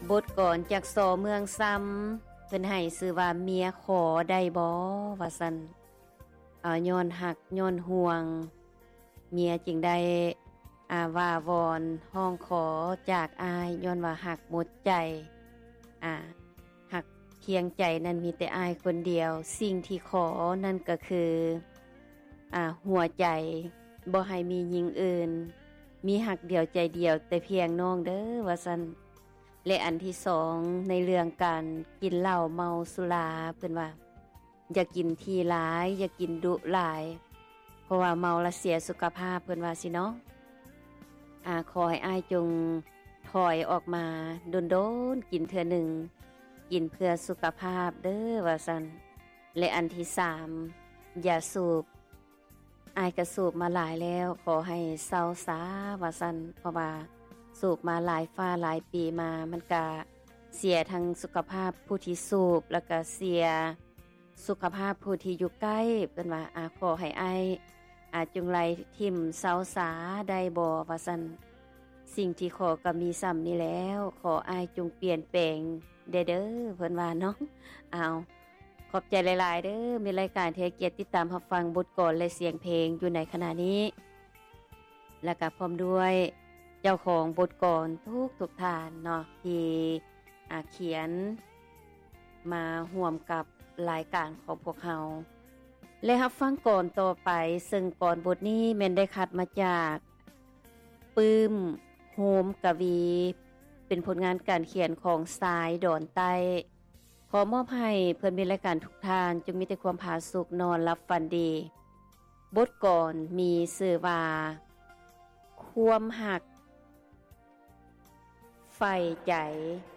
บทก่อนจากสอเมืองซ้ำเพิ่นให้ชื่อว่าเมียขอได้บ่ว่าซั่นย้อนหักย้อนห่วงเมียจึงได้ว่าวอนห้องขอจากอายย้อนว่าหักหมดใจหักเคียงใจนั้นมีแต่อายคนเดียวสิ่งที่ขอนั่นก็คือหัวใจบ่ให้มีหญิงอื่นมีหักเดียวใจเดียวแต่เพียงน้องเด้อว่าซั่นและอันที่2ในเรื่องการกินเหล้าเมาสุราเพิ่นว่าอย่ากินทีหลายอย่ากินดุหลายเพราะว่าเมาแล้วเสียสุขภาพเพิ่นว่าสิเนาะขอให้อ้ายจงถอยออกมาโดนๆกินเทื่อหนึ่งกินเพื่อสุขภาพเด้อว่าซั่นและอันที่3อย่าสูบอ้ายก็สูบมาหลายแล้วขอให้เซาซาว่าซั่นเพราะว่าสูบมาหลายฟ้าหลายปีมามันก็เสียทั้งสุขภาพผู้ที่สูบแล้วก็เสียสุขภาพผู้ที่อยู่ใกล้เพิ่นว่าขอให้อ้ายจงไล่ทิ่มเซาสาได้บ่ว่าซั่นสิ่งที่ขอก็มีซ้ำนี้แล้วขออ้ายจงเปลี่ยนแปลงเด้อเพิ่นว่าเนาะขอบใจหลายๆเด้อมีรายการที่ให้เกียรติติดตามรับฟังบทกลอนและเสียงเพลงอยู่ในขณะนี้และก็พร้อมด้วยเจ้าของบทกลอนทุกท่านเนาะที่เขียนมาร่วมกับรายการของพวกเราและรับฟังก่อนต่อไปซึ่งก่อนบทนี้แม่นได้คัดมาจากปื้มโฮมกวีเป็นผลงานการเขียนของสายดอนใต้ขอมอบให้เพื่อนมีรายการทุกท่านจงมีแต่ความผาสุกนอนรับฝันดีบทก่อนมีชื่อว่าความหักไฟใจ